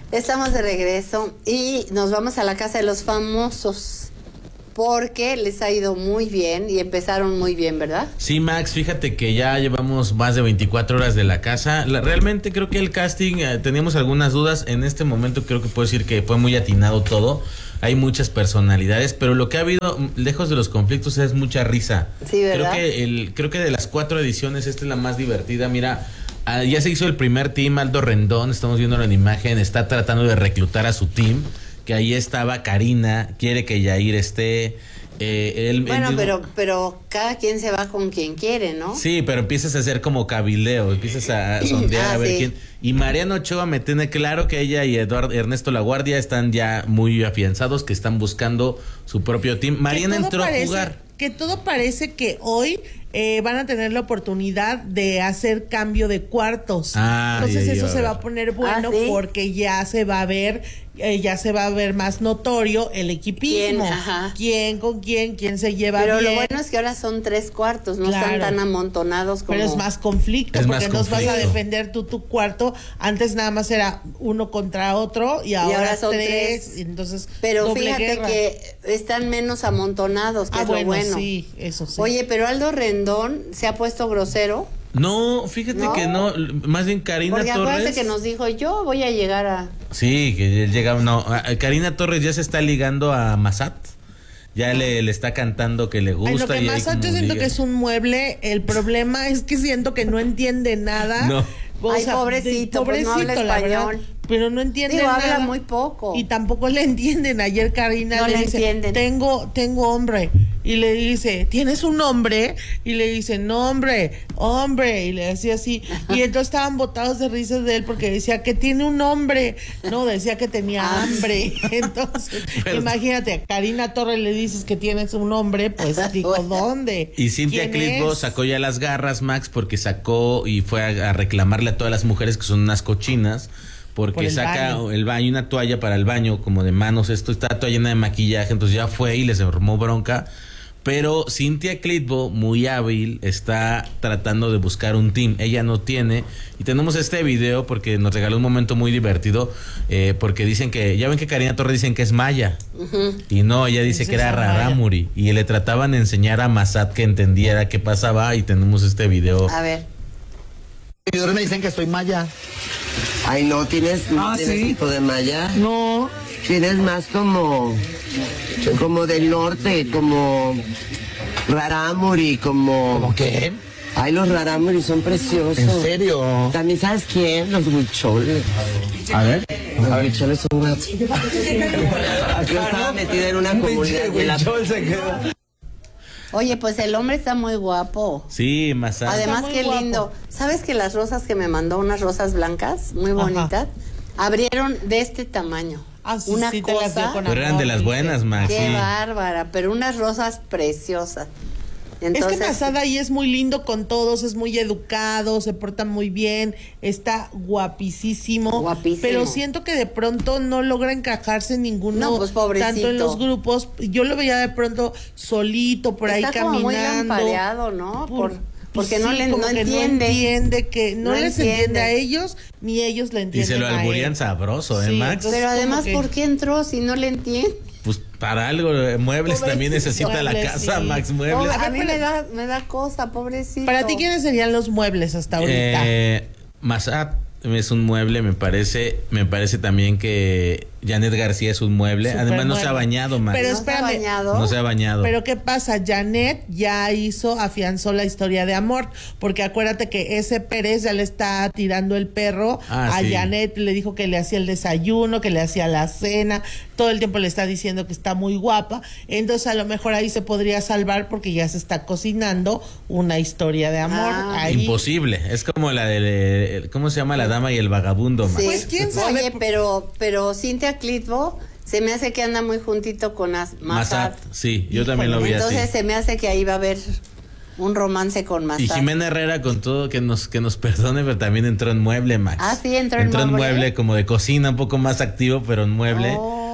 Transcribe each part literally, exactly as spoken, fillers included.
Estamos de regreso y nos vamos a la casa de los famosos porque les ha ido muy bien y empezaron muy bien, ¿verdad? Sí, Max, fíjate que ya llevamos más de veinticuatro horas de la casa. La, realmente creo que el casting, eh, teníamos algunas dudas. En este momento creo que puedo decir que fue muy atinado todo. Hay muchas personalidades, pero lo que ha habido, lejos de los conflictos, es mucha risa. Sí, ¿verdad? Creo que, el, creo que de las cuatro ediciones esta es la más divertida. Mira, ah, ya se hizo el primer team. Aldo Rendón, estamos viendo en imagen, está tratando de reclutar a su team. Que ahí estaba Karina, quiere que Yair esté. Eh, él, bueno, él dijo, pero pero cada quien se va con quien quiere, ¿no? Sí, pero empiezas a hacer como cabileo, empiezas a sondear ah, a ver sí. quién. Y Mariana Ochoa me tiene claro que ella y Eduardo Ernesto Laguardia están ya muy afianzados, que están buscando su propio team. Mariana entró parece, a jugar. Que todo parece que hoy eh, van a tener la oportunidad de hacer cambio de cuartos. Ah, Entonces ya, ya, eso ya, se a va ver. a poner bueno ¿Ah, sí? porque ya se va a ver, eh, ya se va a ver más notorio el equipismo. ¿Quién? Ajá. ¿Quién con quién? ¿Quién se lleva Pero bien? lo bueno es que ahora son tres cuartos, no Claro. están tan amontonados como... Pero es más conflicto, Es porque más no vas a conflicto. defender tú tu cuarto. Antes nada más era uno contra otro y ahora, ahora son tres. tres. Entonces, Pero doble fíjate guerra. que están menos amontonados, que Ah, es bueno, lo bueno. sí, eso sí. Oye, pero Aldo Rendón se ha puesto grosero. No, fíjate ¿No? que no, más bien Karina Porque acuérdate Torres. que nos dijo, yo voy a llegar a... Sí, que él llega, no, a- a Karina Torres ya se está ligando a Massat. Ya le, le está cantando que le gusta. Ay, lo que y hay más yo como siento liga. que es un mueble. El problema es que siento que no entiende nada. No. O Ay, sea, pobrecito, de- pues no habla la español. verdad, pero no entiende Digo, nada. habla muy poco. Y tampoco le entienden. Ayer Karina No le le dice, entienden. tengo, tengo hombre. Y le dice, ¿tienes un hombre? Y le dice, no, hombre, hombre. Y le decía así. Y entonces estaban botados de risas de él porque decía que tiene un hombre. No, decía que tenía Ah. hambre. Entonces, Pero- imagínate, a Karina Torres le dices que tienes un hombre, pues dijo, ¿dónde? Y Cintia ¿Quién Clitbo es? sacó ya las garras, Max, porque sacó y fue a, a reclamarle a todas las mujeres que son unas cochinas, porque Por el saca baño. el baño, una toalla para el baño, como de manos, esto está toda llena de maquillaje, entonces ya fue y les armó bronca. Pero Cintia Clitbo, muy hábil, está tratando de buscar un team. Ella no tiene. Y tenemos este video porque nos regaló un momento muy divertido. Eh, porque dicen que, ya ven que Karina Torres dicen que es maya. Ujú. Y no, ella dice que era Princesa Maya. Rarámuri. Y le trataban de enseñar a Massat que entendiera qué pasaba. Y tenemos este video. A ver. Mis seguidores me dicen que soy maya. Ay, no, tienes, Ah, tienes ¿sí? tipo de maya. No. Tienes más como, como del norte, como rarámuri, como... ¿Cómo qué? Ay, los rarámuri son preciosos. ¿En serio? También, ¿sabes quién? Los huicholes. A ver. Los huicholes son guapos. Yo estaba metida en una comunidad de la... Huichol se quedó. Oye, pues el hombre está muy guapo. Sí, Massat. Además, muy qué guapo. lindo. ¿Sabes que las rosas que me mandó, unas rosas blancas, muy Ajá. bonitas, abrieron de este tamaño? Ah, sí, Una sí, te las dio cosa, con Pero eran de las buenas, Max. qué sí. bárbara, pero unas rosas preciosas. Entonces, es que Masada ahí es muy lindo con todos, es muy educado, se porta muy bien, está guapísimo. Guapísimo. Pero siento que de pronto no logra encajarse en ninguno, No, pues, pobrecito. tanto en los grupos. Yo lo veía de pronto solito por ahí está como muy caminando. lampareado, ¿no? Por, porque pues no sí, le como no que entiende. no entiende que no, No les entiende. entiende. a ellos ni ellos le Y entienden se lo a él. alburían sabroso, ¿eh, Sí, Max? entonces, Pero como además, que- ¿por qué entró si no le entiende? Pues para algo, eh, muebles Pobrecito. también necesita la Muebles, casa, sí. Max, muebles. Pobre- ver, a mí pero- me da, me da cosa, pobrecito. Para ti, ¿quiénes serían los muebles hasta ahorita? Eh, Massat es un mueble, me parece. Me parece también que Janet García es un mueble. Súper Además no se ha mueble. bañado, Max. Pero ¿No se ha espérame. bañado? No se ha bañado. Pero ¿qué pasa? Janet ya hizo, afianzó la historia de amor, porque acuérdate que ese Pérez ya le está tirando el perro Ah, a sí. Janet, le dijo que le hacía el desayuno, que le hacía la cena, todo el tiempo le está diciendo que está muy guapa, entonces a lo mejor ahí se podría salvar porque ya se está cocinando una historia de amor. Ah. ahí. Imposible. Es como la de, ¿cómo se llama? La dama y el vagabundo, Max. Sí. Pues, ¿quién sabe? Oye, pero, pero Cintia Clitbo se me hace que anda muy juntito con As- Massat, Massat. sí, yo también lo vi Entonces así. se me hace que ahí va a haber un romance con Massat. Y Jimena Herrera, con todo que nos que nos perdone, pero también entró en mueble, Max. Ah, sí, entró en en mueble. mueble como de cocina, un poco más activo, pero en mueble. Oh.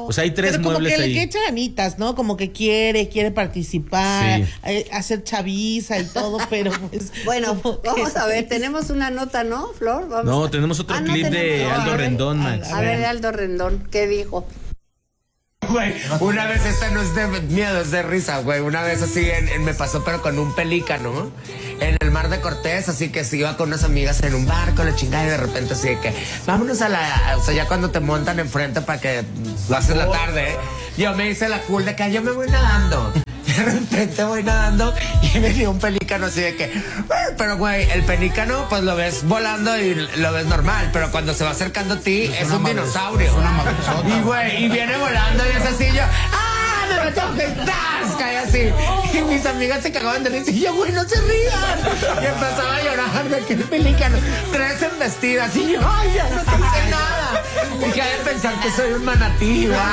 O sea, hay tres Pero como muebles que ahí. le echa ganitas, ¿no? Como que quiere, quiere participar, Sí. eh, hacer chaviza y todo, pero pues... Bueno, como que- vamos a ver, tenemos una nota, ¿no, Flor? Vamos No, a- tenemos otro Ah, no clip de tenemos. No, Aldo a ver. Rendón, Max. A ver, de Aldo Rendón, ¿qué dijo? Güey, una vez esta no es de miedo, es de risa, güey. Una vez así en, en- me pasó, pero con un pelícano en el Mar de Cortés, así que se iba con unas amigas en un barco, la chingada, y de repente así de que vámonos a la. O sea, ya cuando te montan enfrente para que pases la tarde, yo me hice la cool de que yo me voy nadando. De repente voy nadando y me dio un pelícano así de que, pero güey, el pelícano pues lo ves volando y lo ves normal, pero cuando se va acercando a ti es, un dinosaurio. Y güey, y viene volando y es así yo, ¡ah! ¡Me meto que estás! Cae así. Y mis amigas se cagaban de risa y yo, güey, no se rían. Y empezaba a llorar de que el pelícano, tres embestidas y yo, ¡ay, ya no te hice nada! Y que de pensar que soy un manatí, güey.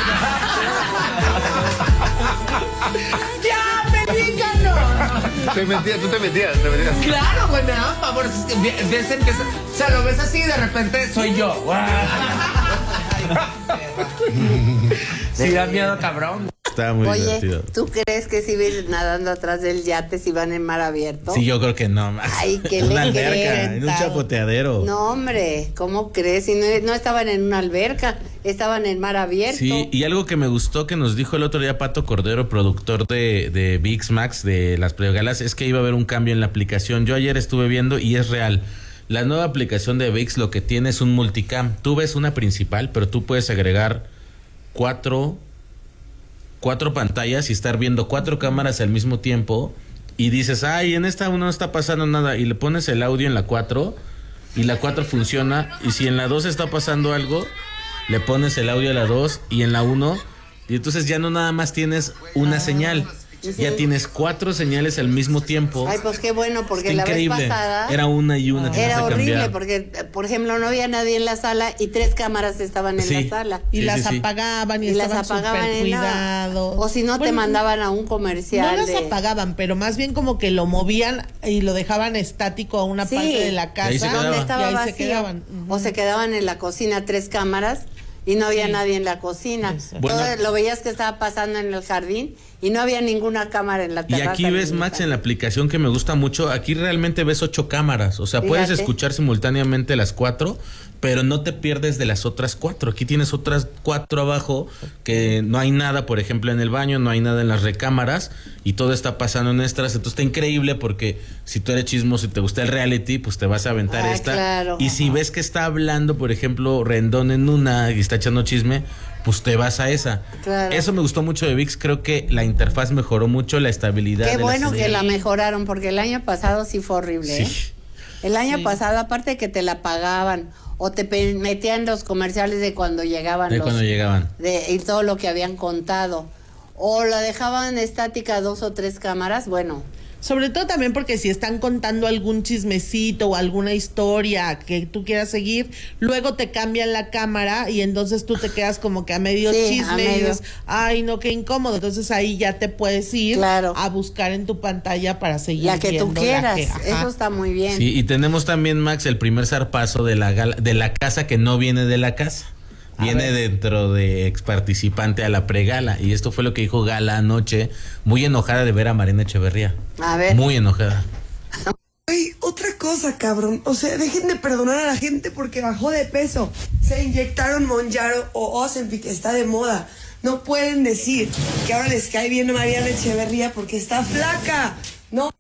¡Ya, pelícano! Te metías, tú te metías, te metías. Claro, güey, me daba favor. Ves el que, o sea, lo ves así y de repente soy yo. Sí, da miedo, cabrón. Está muy Oye, divertido. ¿tú crees que si vienen nadando atrás del yate si van en mar abierto? Sí, yo creo que no, Max. Ay, ¿qué En una le alberca, creen? en un chapoteadero. No, hombre, ¿cómo crees? Si no, no estaban en una alberca, estaban en mar abierto. Sí, y algo que me gustó que nos dijo el otro día Pato Cordero, productor de, de VIX Max, de las pregalas, es que iba a haber un cambio en la aplicación. Yo ayer estuve viendo y es real. La nueva aplicación de VIX lo que tiene es un multicam. Tú ves una principal, pero tú puedes agregar cuatro, cuatro pantallas y estar viendo cuatro cámaras al mismo tiempo. Y dices, ay, en esta no está pasando nada. Y le pones el audio en la cuatro y la cuatro funciona. Y si en la dos está pasando algo, le pones el audio a la dos y en la uno. Y entonces ya no nada más tienes una señal. Ya tienes cuatro señales al mismo tiempo. Ay, pues qué bueno, porque Está la increíble. vez pasada Era una y una. tenías era que horrible, cambiar. porque, por ejemplo, no había nadie en la sala y tres cámaras estaban en Sí. la sala. Y Sí, las sí, sí. apagaban y, Y las estaban apagaban súper en la... cuidados. O si no, te Bueno, mandaban a un comercial. No las de... apagaban, pero más bien como que lo movían y lo dejaban estático a una Sí. parte de la Y ahí se casa. quedaba. donde Y estaba ahí se vacío. quedaban. Ujú. O se quedaban en la cocina tres cámaras y no había Sí. nadie en la cocina. Exacto. Todo Bueno. lo veías que estaba pasando en el jardín y no había ninguna cámara en la Y terraza. aquí ves, ni Max, nada. en la aplicación que me gusta mucho, aquí realmente ves ocho cámaras. O sea, puedes Fíjate. escuchar simultáneamente las cuatro, pero no te pierdes de las otras cuatro. Aquí tienes otras cuatro abajo, que no hay nada, por ejemplo, en el baño, no hay nada en las recámaras, y todo está pasando en estas. Entonces está increíble porque si tú eres chismoso y te gusta el reality, pues te vas a aventar Ah, esta. claro. Y si ves que está hablando, por ejemplo, Rendón en una y está echando chisme, pues te vas a esa. Claro. Eso me gustó mucho de VIX. Creo que la interfaz mejoró mucho, la estabilidad. Qué de la bueno que señal. la mejoraron, porque el año pasado sí fue horrible. Sí. ¿eh? El año Sí. pasado, aparte de que te la pagaban o te pe- metían los comerciales de cuando llegaban De los... cuando llegaban. de- y todo lo que habían contado. O la dejaban estática dos o tres cámaras, bueno... Sobre todo también porque si están contando algún chismecito o alguna historia que tú quieras seguir, luego te cambian la cámara y entonces tú te quedas como que a medio Sí, chisme a y medio. dices, ay no, qué incómodo. Entonces ahí ya te puedes ir Claro. a buscar en tu pantalla para seguir La que tú viendo la quieras, que- ajá. eso está muy bien. Sí, y tenemos también, Max, el primer zarpazo de la gala- de la casa que no viene de la casa. Viene dentro de ex participante a la pregala. Y esto fue lo que dijo Gala anoche, muy enojada de ver a Marina Echeverría. A ver. Muy enojada. Ay, otra cosa, cabrón. O sea, dejen de perdonar a la gente porque bajó de peso. Se inyectaron Monjaro o Ozempic, que está de moda. No pueden decir que ahora les cae bien a Mariana Echeverría porque está flaca. No.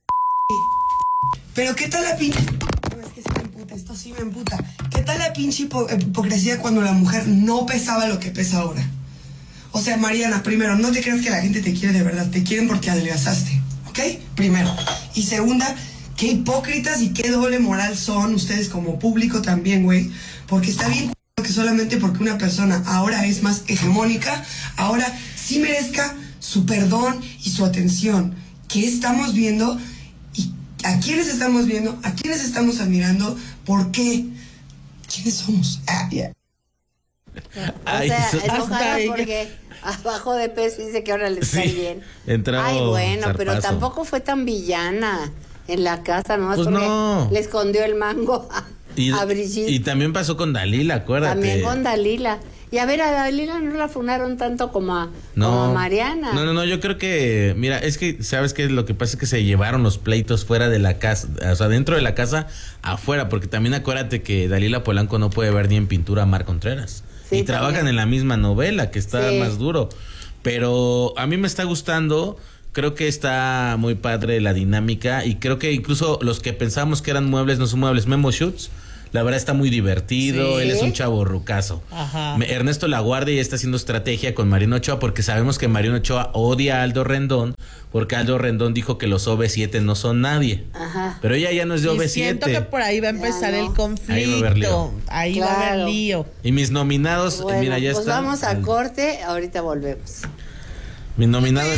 Pero ¿qué tal la pinche... No, es que sí me emputa, esto sí me emputa. ¿Qué tal la pinche hipo- hipocresía cuando la mujer no pesaba lo que pesa ahora? O sea, Mariana, primero, no te creas que la gente te quiere de verdad. Te quieren porque adelgazaste, ¿ok? Primero. Y segunda, qué hipócritas y qué doble moral son ustedes como público también, güey. Porque está bien que solamente porque una persona ahora es más hegemónica, ahora sí merezca su perdón y su atención. ¿Qué estamos viendo? ¿Y a quiénes estamos viendo? ¿A quiénes estamos admirando? ¿Por qué? ¿Quiénes somos? Ah, yeah. Ay, o sea, eso- enojada Hasta ella. porque bajó de peso y dice que ahora le está Sí, bien. entró Ay, bueno, pero zarpazo. tampoco fue tan villana en la casa, ¿no? Pues Porque no. le escondió el mango a, Y, a Brigitte. y también pasó con Dalila, acuérdate. También con Dalila. Y a ver, a Dalila no la funaron tanto como a, como a Mariana. No, no, no, yo creo que, mira, es que, ¿sabes qué? Lo que pasa es que se llevaron los pleitos fuera de la casa, o sea, dentro de la casa, afuera, porque también acuérdate que Dalila Polanco no puede ver ni en pintura a Mar Contreras. Sí, y trabajan también. en la misma novela, que está Sí. más duro. Pero a mí me está gustando, creo que está muy padre la dinámica, y creo que incluso los que pensamos que eran muebles no son muebles. Memo Schutz, la verdad está muy divertido, Sí. él es un chavo rucazo. Ajá. Me- Ernesto Laguardia ya está haciendo estrategia con Mariano Ochoa, porque sabemos que Mariano Ochoa odia a Aldo Rendón, porque Aldo Rendón dijo que los O V siete no son nadie. Ajá. Pero ella ya no es de Y O V siento siete. que por ahí va a empezar Ya no. el conflicto. Ahí va a haber lío. Ahí va a haber Claro. lío. Y mis nominados, Bueno, mira, ya pues están. vamos a corte, ahorita volvemos. Mis nominados